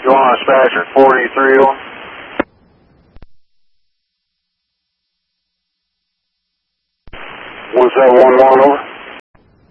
You want to dispatch at 43 on? 1711 over.